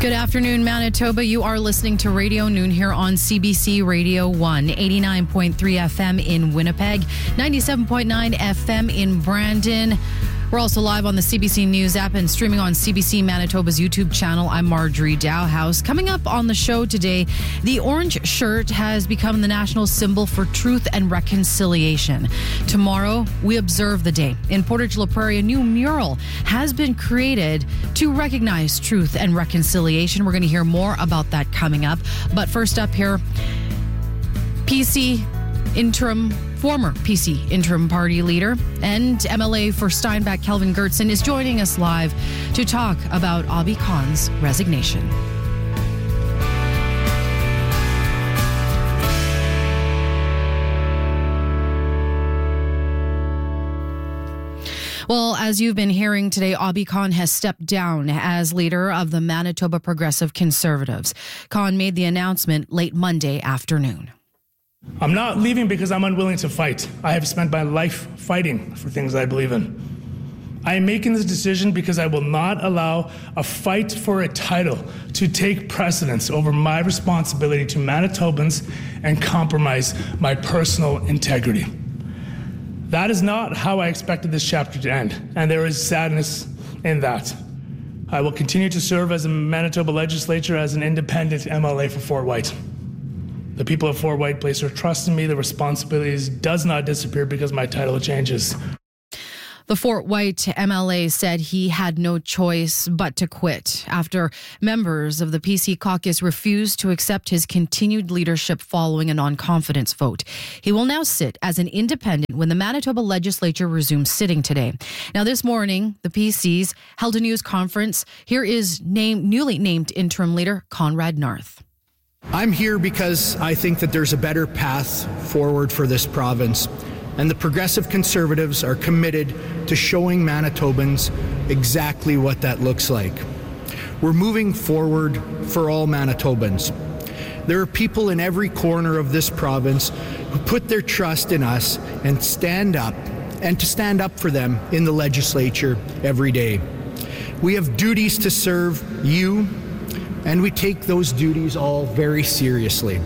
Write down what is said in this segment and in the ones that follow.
Good afternoon, Manitoba. You are listening to Radio Noon here on CBC Radio 1, 89.3 FM in Winnipeg, 97.9 FM in Brandon. We're also live on the CBC News app and streaming on CBC Manitoba's YouTube channel. I'm Marjorie Dowhouse. Coming up on the show today, the orange shirt has become the national symbol for truth and reconciliation. Tomorrow, we observe the day. In Portage La Prairie, a new mural has been created to recognize truth and reconciliation. We're going to hear more about that coming up. But first up here, former PC interim party leader and MLA for Steinbach, Kelvin Goertzen, is joining us live to talk about Obby Khan's resignation. Well, as you've been hearing today, Obby Khan has stepped down as leader of the Manitoba Progressive Conservatives. Khan made the announcement late Monday afternoon. I'm not leaving because I'm unwilling to fight. I have spent my life fighting for things I believe in. I am making this decision because I will not allow a fight for a title to take precedence over my responsibility to Manitobans and compromise my personal integrity. That is not how I expected this chapter to end, and there is sadness in that. I will continue to serve as a Manitoba legislature as an independent MLA for Fort White. The people of Fort White place their trust in me. The responsibilities does not disappear because my title changes. The Fort White MLA said he had no choice but to quit after members of the PC caucus refused to accept his continued leadership following a non-confidence vote. He will now sit as an independent when the Manitoba legislature resumes sitting today. Now, this morning, the PCs held a news conference. Here is newly named interim leader Conrad Narth. I'm here because I think that there's a better path forward for this province, and the Progressive Conservatives are committed to showing Manitobans exactly what that looks like. We're moving forward for all Manitobans. There are people in every corner of this province who put their trust in us and to stand up for them in the legislature every day. We have duties to serve you, and we take those duties all very seriously.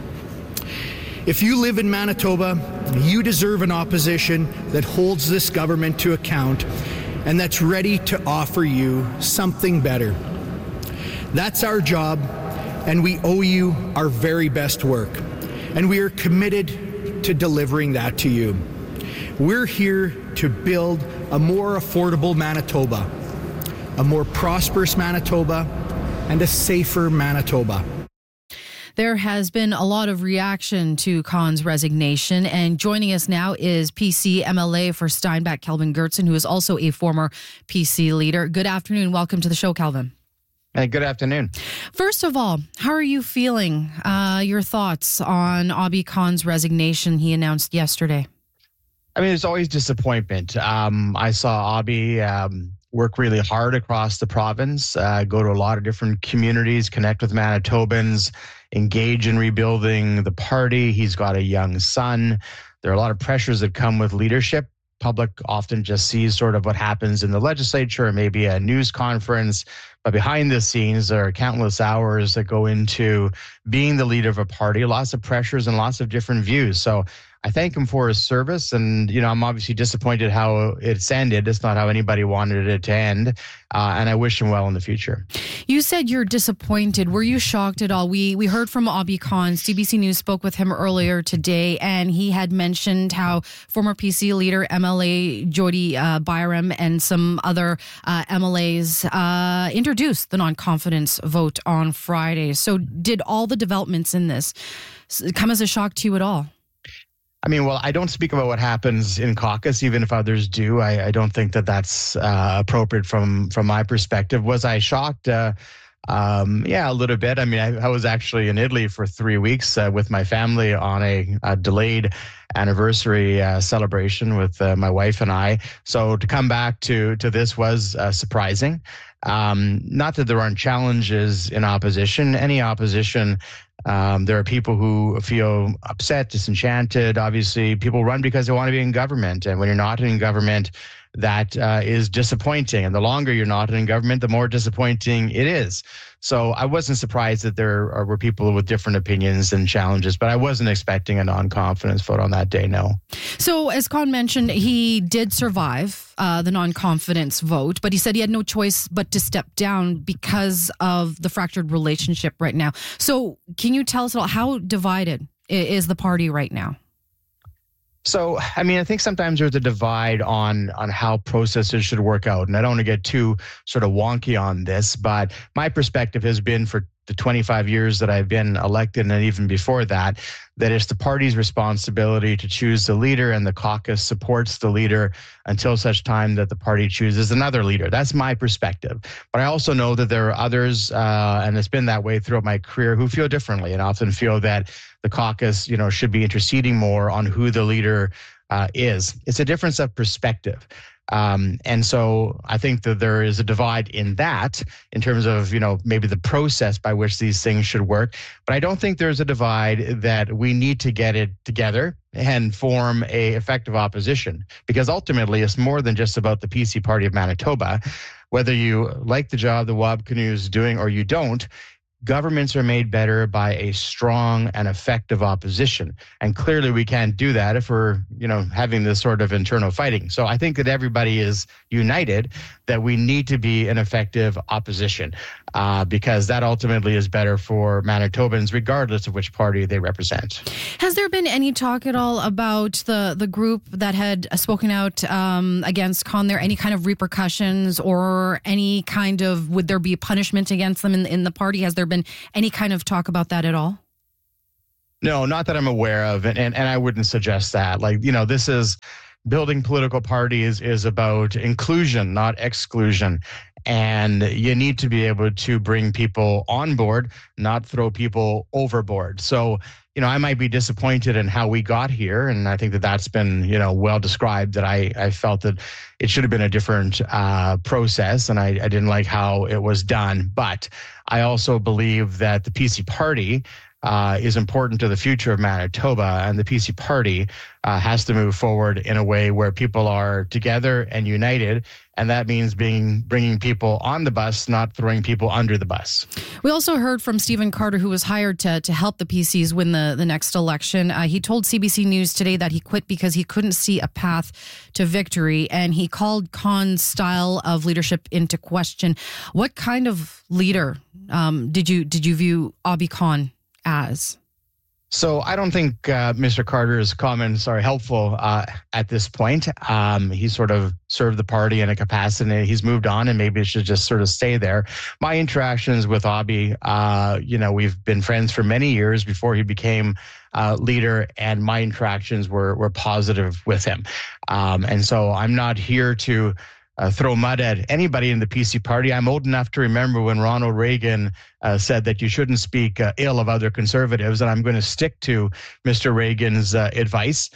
If you live in Manitoba, you deserve an opposition that holds this government to account and that's ready to offer you something better. That's our job, and we owe you our very best work, and we are committed to delivering that to you. We're here to build a more affordable Manitoba, a more prosperous Manitoba, and a safer Manitoba. There has been a lot of reaction to Khan's resignation, and joining us now is PC MLA for Steinbach, Kelvin Goertzen, who is also a former PC leader. Good afternoon. Welcome to the show, Kelvin. Hey, good afternoon. First of all, how are you feeling? Your thoughts on Obby Khan's resignation he announced yesterday? I mean, there's always disappointment. I saw Obby work really hard across the province, go to a lot of different communities, connect with Manitobans, engage in rebuilding the party. He's got a young son. There are a lot of pressures that come with leadership. Public often just sees sort of what happens in the legislature or maybe a news conference, but behind the scenes, there are countless hours that go into being the leader of a party, lots of pressures and lots of different views. So I thank him for his service, and I'm obviously disappointed how it's ended. It's not how anybody wanted it to end, and I wish him well in the future. You said you're disappointed. Were you shocked at all? We heard from Obby Khan. CBC News spoke with him earlier today, and he had mentioned how former PC leader MLA Jody Byram and some other MLAs introduced the non-confidence vote on Friday. So did all the developments in this come as a shock to you at all? I mean, well, I don't speak about what happens in caucus, even if others do. I don't think that that's appropriate from my perspective. Was I shocked? Yeah, a little bit. I mean, I was actually in Italy for 3 weeks with my family on a delayed anniversary celebration with my wife and I. So to come back to this was surprising. Not that there aren't challenges in opposition. Any opposition, there are people who feel upset, disenchanted. Obviously, people run because they want to be in government. And when you're not in government, that is disappointing. And the longer you're not in government, the more disappointing it is. So I wasn't surprised that there were people with different opinions and challenges, but I wasn't expecting a non-confidence vote on that day, no. So as Con mentioned, he did survive the non-confidence vote, but he said he had no choice but to step down because of the fractured relationship right now. So can you tell us how divided is the party right now? So, I mean, I think sometimes there's a divide on how processes should work out. And I don't want to get too sort of wonky on this, but my perspective has been for the 25 years that I've been elected and even before that it's the party's responsibility to choose the leader, and the caucus supports the leader until such time that the party chooses another leader. That's my perspective. But I also know that there are others, and it's been that way throughout my career, who feel differently and often feel that the caucus, should be interceding more on who the leader is. It's a difference of perspective. And so I think that there is a divide in that, in terms of, maybe the process by which these things should work. But I don't think there's a divide that we need to get it together and form a effective opposition, because ultimately it's more than just about the PC Party of Manitoba. Whether you like the job the WAB Canoe is doing or you don't, governments are made better by a strong and effective opposition. And clearly we can't do that if we're, having this sort of internal fighting. So I think that everybody is united that we need to be an effective opposition, because that ultimately is better for Manitobans, regardless of which party they represent. Has there been any talk at all about the group that had spoken out against Con there? Any kind of repercussions or any kind of, would there be punishment against them in the party? Has there been any kind of talk about that at all? No, not that I'm aware of. And I wouldn't suggest that. This is building political parties is about inclusion, not exclusion. And you need to be able to bring people on board, not throw people overboard. So, I might be disappointed in how we got here. And I think that that's been, well described, that I felt that it should have been a different process. And I didn't like how it was done. But I also believe that the PC Party is important to the future of Manitoba, and the PC Party has to move forward in a way where people are together and united, and that means bringing people on the bus, not throwing people under the bus. We also heard from Stephen Carter, who was hired to help the PCs win the next election. He told CBC News today that he quit because he couldn't see a path to victory, and he called Con's style of leadership into question. What kind of leader did you view Abhi Con as? So I don't think Mr. Carter's comments are helpful at this point. He sort of served the party in a capacity. He's moved on, and maybe it should just sort of stay there. My interactions with Abhi, we've been friends for many years before he became leader, and my interactions were positive with him. And so I'm not here to throw mud at anybody in the PC Party. I'm old enough to remember when Ronald Reagan said that you shouldn't speak ill of other conservatives, and I'm going to stick to Mr. Reagan's advice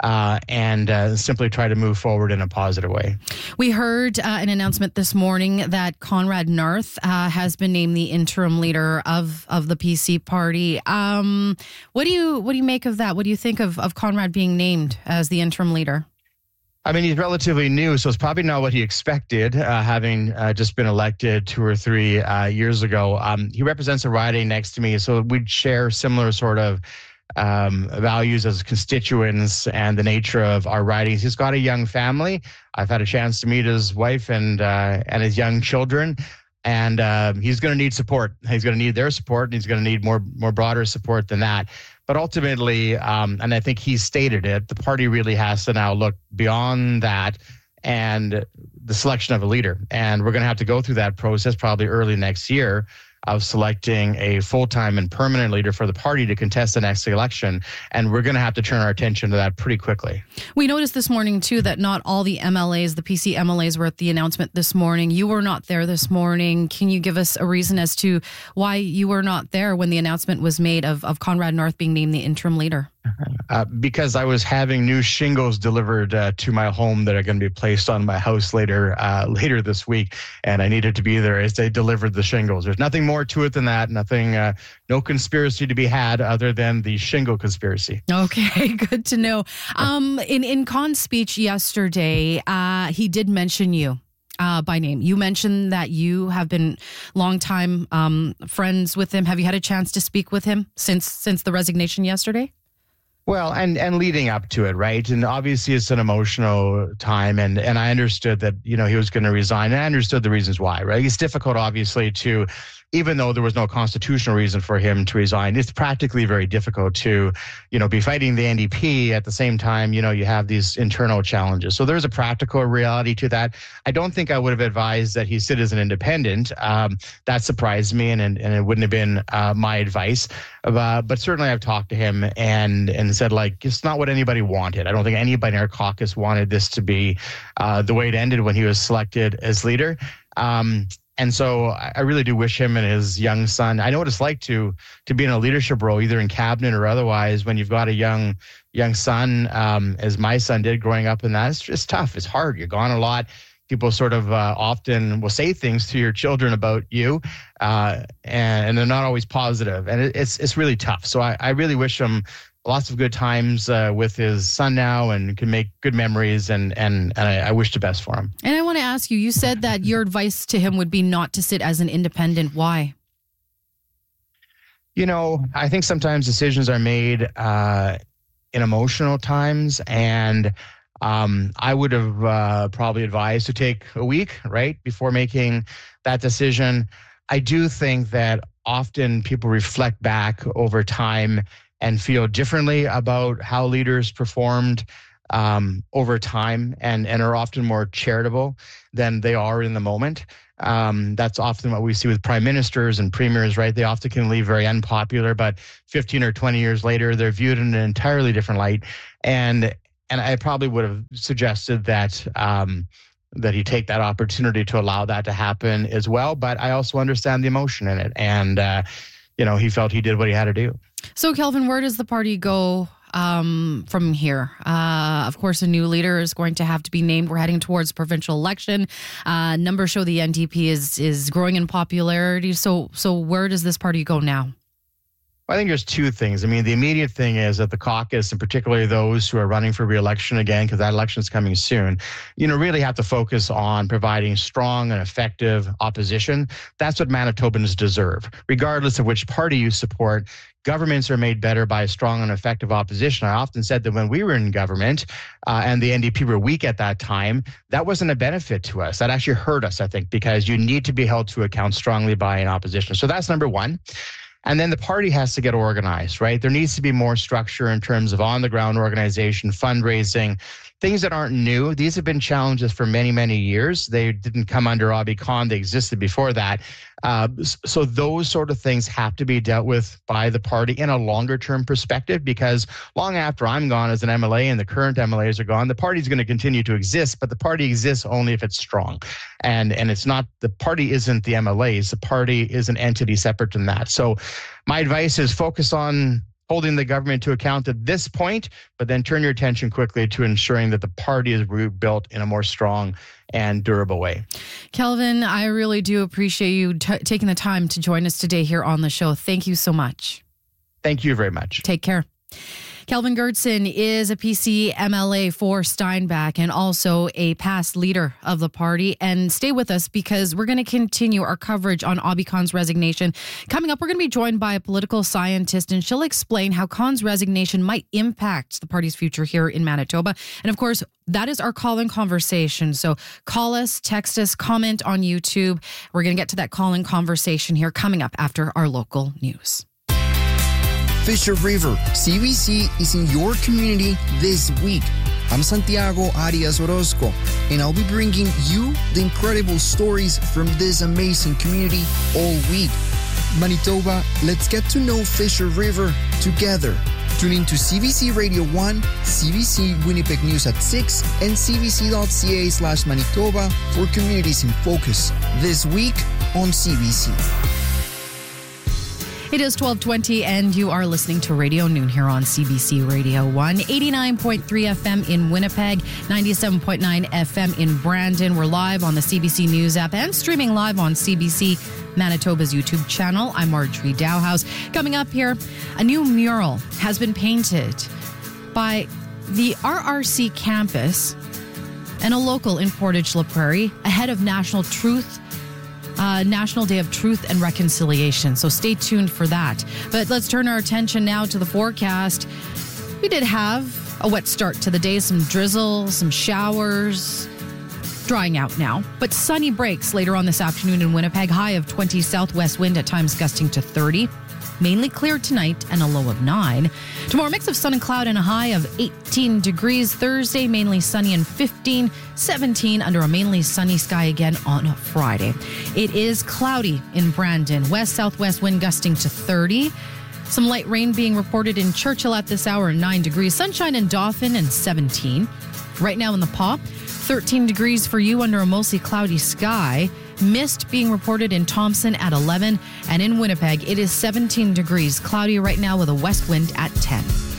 and simply try to move forward in a positive way. We heard an announcement this morning that Conrad North has been named the interim leader of the PC Party. What do you make of that? What do you think of Conrad being named as the interim leader? I mean, he's relatively new, so it's probably not what he expected, having just been elected 2 or 3 years ago. He represents a riding next to me, so we'd share similar sort of values as constituents and the nature of our ridings. He's got a young family. I've had a chance to meet his wife and his young children. And he's going to need support. He's going to need their support, and he's going to need more broader support than that. But ultimately, and I think he stated it, the party really has to now look beyond that and the selection of a leader. And we're going to have to go through that process probably early next year of selecting a full-time and permanent leader for the party to contest the next election. And we're going to have to turn our attention to that pretty quickly. We noticed this morning, too, that not all the MLAs, the PC MLAs, were at the announcement this morning. You were not there this morning. Can you give us a reason as to why you were not there when the announcement was made of Conrad North being named the interim leader? Because I was having new shingles delivered to my home that are going to be placed on my house later this week, and I needed to be there as they delivered the shingles. There's nothing more to it than that. Nothing, no conspiracy to be had other than the shingle conspiracy. Okay, good to know. In Khan's speech yesterday, he did mention you. By name. You mentioned that you have been longtime friends with him. Have you had a chance to speak with him since the resignation yesterday? Well, and leading up to it, right? And obviously it's an emotional time, and I understood that, he was going to resign, and I understood the reasons why, right? It's difficult, obviously, to, even though there was no constitutional reason for him to resign, it's practically very difficult to, be fighting the NDP at the same time, you have these internal challenges. So there's a practical reality to that. I don't think I would have advised that he sit as an independent. That surprised me, and it wouldn't have been my advice. But certainly I've talked to him and said, it's not what anybody wanted. I don't think anybody in our caucus wanted this to be the way it ended when he was selected as leader. And so I really do wish him and his young son. I know what it's like to be in a leadership role, either in cabinet or otherwise, when you've got a young son, as my son did growing up in that. It's just tough. It's hard. You're gone a lot. People sort of often will say things to your children about you, and they're not always positive. And it's really tough. So I really wish him lots of good times with his son now, and can make good memories, and I wish the best for him. And I want to ask you, you said that your advice to him would be not to sit as an independent. Why? I think sometimes decisions are made in emotional times, and I would have probably advised to take a week, right, before making that decision. I do think that often people reflect back over time and feel differently about how leaders performed over time, and are often more charitable than they are in the moment. That's often what we see with prime ministers and premiers, right? They often can leave very unpopular, but 15 or 20 years later, they're viewed in an entirely different light. And I probably would have suggested that he take that opportunity to allow that to happen as well. But I also understand the emotion in it. And, he felt he did what he had to do. So, Kelvin, where does the party go from here? Of course, a new leader is going to have to be named. We're heading towards provincial election. Numbers show the NDP is growing in popularity. So where does this party go now? I think there's two things. I mean, the immediate thing is that the caucus, and particularly those who are running for re-election again, because that election is coming soon, really have to focus on providing strong and effective opposition. That's what Manitobans deserve. Regardless of which party you support, governments are made better by a strong and effective opposition. I often said that when we were in government and the NDP were weak at that time, that wasn't a benefit to us. That actually hurt us, I think, because you need to be held to account strongly by an opposition. So that's number one. And then the party has to get organized, right? There needs to be more structure in terms of on-the-ground organization, fundraising, things that aren't new. These have been challenges for many, many years. They didn't come under Abhi Khan. They existed before that. So those sort of things have to be dealt with by the party in a longer-term perspective, because long after I'm gone as an MLA and the current MLAs are gone, the party's going to continue to exist, but the party exists only if it's strong. And it's not, the party isn't the MLAs. The party is an entity separate from that. So my advice is focus on holding the government to account at this point, but then turn your attention quickly to ensuring that the party is rebuilt in a more strong and durable way. Kelvin, I really do appreciate you taking the time to join us today here on the show. Thank you so much. Thank you very much. Take care. Kelvin Goertzen is a PC MLA for Steinbach and also a past leader of the party. And stay with us because we're going to continue our coverage on Abhi Khan's resignation. Coming up, we're going to be joined by a political scientist, and she'll explain how Khan's resignation might impact the party's future here in Manitoba. And of course, that is our call-in conversation. So call us, text us, comment on YouTube. We're going to get to that call-in conversation here coming up after our local news. Fisher River, CBC is in your community this week. I'm Santiago Arias Orozco, and I'll be bringing you the incredible stories from this amazing community all week. Manitoba, let's get to know Fisher River together. Tune in to CBC Radio 1, CBC Winnipeg News at 6, and cbc.ca/Manitoba for Communities in Focus this week on CBC. It is 12:20 and you are listening to Radio Noon here on CBC Radio 1, 89.3 FM in Winnipeg, 97.9 FM in Brandon. We're live on the CBC News app and streaming live on CBC Manitoba's YouTube channel. I'm Marjorie Dowhouse. Coming up here, a new mural has been painted by the RRC campus and a local in Portage La Prairie ahead of National Day of Truth and Reconciliation. So stay tuned for that. But let's turn our attention now to the forecast. We did have a wet start to the day, some drizzle, some showers, drying out now. But sunny breaks later on this afternoon in Winnipeg, high of 20, southwest wind at times gusting to 30. Mainly clear tonight and a low of 9. Tomorrow, mix of sun and cloud and a high of 18 degrees. Thursday, mainly sunny and 15, 17 under a mainly sunny sky again on Friday. It is cloudy in Brandon. West-southwest wind gusting to 30. Some light rain being reported in Churchill at this hour, 9 degrees. Sunshine in Dauphin and 17. Right now in the Paw, 13 degrees for you under a mostly cloudy sky. Mist being reported in Thompson at 11, and in Winnipeg, it is 17 degrees, cloudy right now with a west wind at 10.